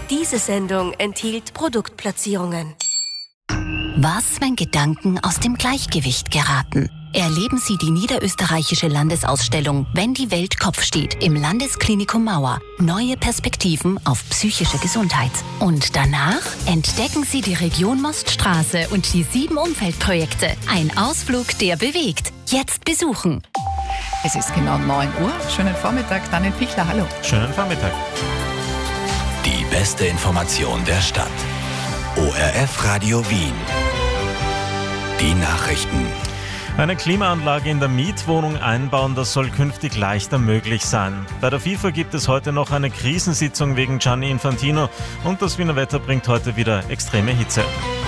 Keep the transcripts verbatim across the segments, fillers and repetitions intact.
Diese Sendung enthielt Produktplatzierungen. Was, wenn Gedanken aus dem Gleichgewicht geraten? Erleben Sie die niederösterreichische Landesausstellung Wenn die Welt Kopf steht im Landesklinikum Mauer. Neue Perspektiven auf psychische Gesundheit. Und danach entdecken Sie die Region Moststraße und die sieben Umfeldprojekte. Ein Ausflug, der bewegt. Jetzt besuchen. Es ist genau neun Uhr. Schönen Vormittag, Daniel Pichler, hallo. Schönen Vormittag. Die beste Information der Stadt. O R F Radio Wien. Die Nachrichten. Eine Klimaanlage in der Mietwohnung einbauen, das soll künftig leichter möglich sein. Bei der FIFA gibt es heute noch eine Krisensitzung wegen Gianni Infantino und das Wiener Wetter bringt heute wieder extreme Hitze.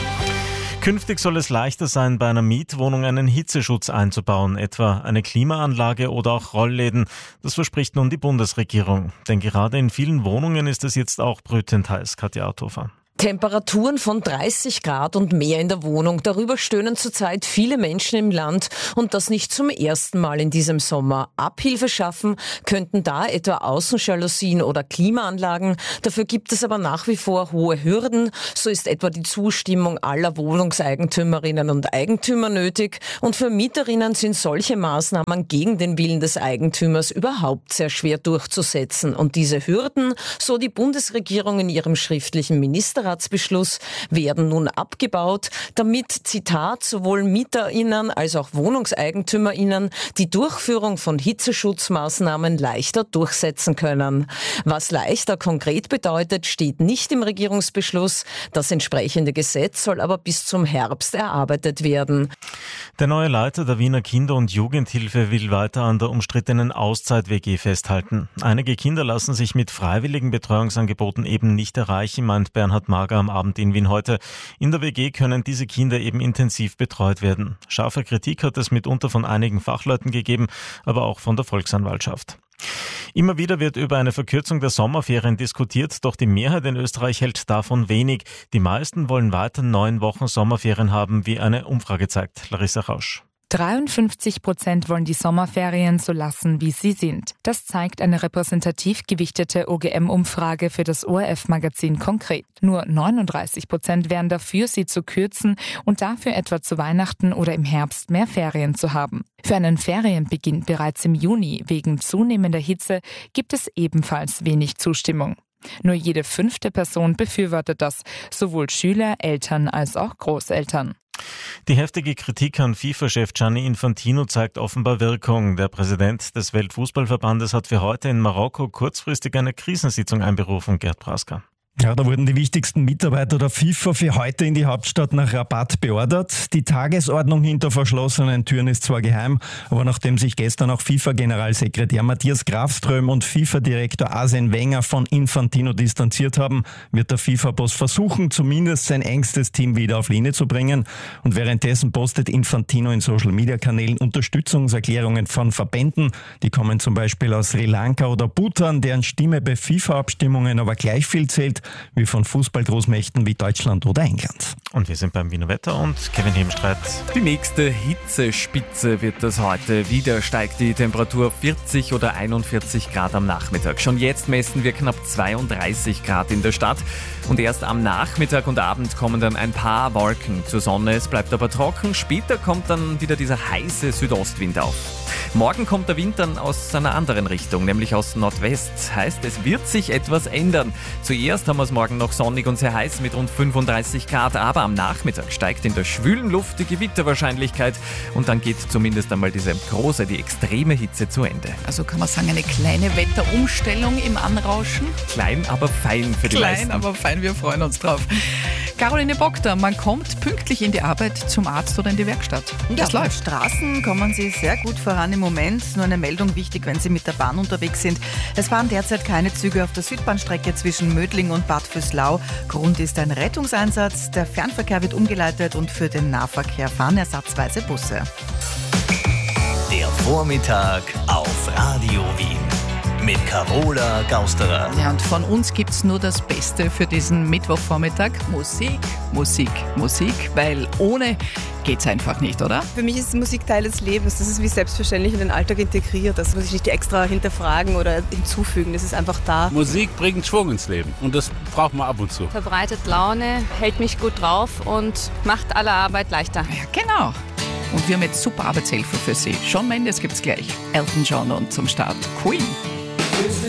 Künftig soll es leichter sein, bei einer Mietwohnung einen Hitzeschutz einzubauen, etwa eine Klimaanlage oder auch Rollläden. Das verspricht nun die Bundesregierung. Denn gerade in vielen Wohnungen ist es jetzt auch brütend heiß, Katja Arthofer. Temperaturen von dreißig Grad und mehr in der Wohnung. Darüber stöhnen zurzeit viele Menschen im Land und das nicht zum ersten Mal in diesem Sommer. Abhilfe schaffen könnten da etwa Außenjalousien oder Klimaanlagen. Dafür gibt es aber nach wie vor hohe Hürden. So ist etwa die Zustimmung aller Wohnungseigentümerinnen und Eigentümer nötig. Und für Mieterinnen sind solche Maßnahmen gegen den Willen des Eigentümers überhaupt sehr schwer durchzusetzen. Und diese Hürden, so die Bundesregierung in ihrem schriftlichen Ministerrat Ratsbeschluss, werden nun abgebaut, damit, Zitat, sowohl MieterInnen als auch WohnungseigentümerInnen die Durchführung von Hitzeschutzmaßnahmen leichter durchsetzen können. Was leichter konkret bedeutet, steht nicht im Regierungsbeschluss. Das entsprechende Gesetz soll aber bis zum Herbst erarbeitet werden. Der neue Leiter der Wiener Kinder- und Jugendhilfe will weiter an der umstrittenen Auszeit-W G festhalten. Einige Kinder lassen sich mit freiwilligen Betreuungsangeboten eben nicht erreichen, meint Bernhard Mager am Abend in Wien heute. In der W G können diese Kinder eben intensiv betreut werden. Scharfe Kritik hat es mitunter von einigen Fachleuten gegeben, aber auch von der Volksanwaltschaft. Immer wieder wird über eine Verkürzung der Sommerferien diskutiert, doch die Mehrheit in Österreich hält davon wenig. Die meisten wollen weiter neun Wochen Sommerferien haben, wie eine Umfrage zeigt. Larissa Rausch. dreiundfünfzig Prozent wollen die Sommerferien so lassen, wie sie sind. Das zeigt eine repräsentativ gewichtete O G M-Umfrage für das O R F-Magazin Konkret. Nur neununddreißig Prozent wären dafür, sie zu kürzen und dafür etwa zu Weihnachten oder im Herbst mehr Ferien zu haben. Für einen Ferienbeginn bereits im Juni wegen zunehmender Hitze gibt es ebenfalls wenig Zustimmung. Nur jede fünfte Person befürwortet das, sowohl Schüler, Eltern als auch Großeltern. Die heftige Kritik an FIFA-Chef Gianni Infantino zeigt offenbar Wirkung. Der Präsident des Weltfußballverbandes hat für heute in Marokko kurzfristig eine Krisensitzung einberufen, Gerd Prasker. Ja, da wurden die wichtigsten Mitarbeiter der FIFA für heute in die Hauptstadt nach Rabat beordert. Die Tagesordnung hinter verschlossenen Türen ist zwar geheim, aber nachdem sich gestern auch FIFA-Generalsekretär Matthias Grafström und FIFA-Direktor Arsene Wenger von Infantino distanziert haben, wird der FIFA-Boss versuchen, zumindest sein engstes Team wieder auf Linie zu bringen. Und währenddessen postet Infantino in Social-Media-Kanälen Unterstützungserklärungen von Verbänden. Die kommen zum Beispiel aus Sri Lanka oder Bhutan, deren Stimme bei FIFA-Abstimmungen aber gleich viel zählt wie von Fußballgroßmächten wie Deutschland oder England. Und wir sind beim Wiener Wetter und Kevin Hebenstreit. Die nächste Hitzespitze wird es heute. Wieder steigt die Temperatur vierzig oder einundvierzig Grad am Nachmittag. Schon jetzt messen wir knapp zweiunddreißig Grad in der Stadt. Und erst am Nachmittag und Abend kommen dann ein paar Wolken zur Sonne. Es bleibt aber trocken. Später kommt dann wieder dieser heiße Südostwind auf. Morgen kommt der Wind dann aus einer anderen Richtung, nämlich aus Nordwest. Heißt, es wird sich etwas ändern. Zuerst haben wir es morgen noch sonnig und sehr heiß mit rund fünfunddreißig Grad, aber am Nachmittag steigt in der schwülen Luft die Gewitterwahrscheinlichkeit und dann geht zumindest einmal diese große, die extreme Hitze zu Ende. Also kann man sagen, eine kleine Wetterumstellung im Anrauschen. Klein, aber fein für die meisten. Klein, aber fein, wir freuen uns drauf. Caroline Bockter, man kommt pünktlich in die Arbeit, zum Arzt oder in die Werkstatt. Das ja, läuft. Auf Straßen kommen Sie sehr gut voran im Moment. Nur eine Meldung wichtig, wenn Sie mit der Bahn unterwegs sind. Es fahren derzeit keine Züge auf der Südbahnstrecke zwischen Mödling und Bad Vöslau. Grund ist ein Rettungseinsatz. Der Fernverkehr wird umgeleitet und für den Nahverkehr fahren ersatzweise Busse. Der Vormittag auf Radio Wien. mit Carola Gausterer. Ja, und von uns gibt's nur das Beste für diesen Mittwochvormittag. Musik, Musik, Musik, weil ohne geht's einfach nicht, oder? Für mich ist Musik Teil des Lebens. Das ist wie selbstverständlich in den Alltag integriert. Das muss ich nicht extra hinterfragen oder hinzufügen. Das ist einfach da. Musik bringt Schwung ins Leben und das braucht man ab und zu. Verbreitet Laune, hält mich gut drauf und macht alle Arbeit leichter. Ja, genau. Und wir haben jetzt super Arbeitshilfe für Sie. Shawn Mendes gibt's gleich. Elton John und zum Start Queen.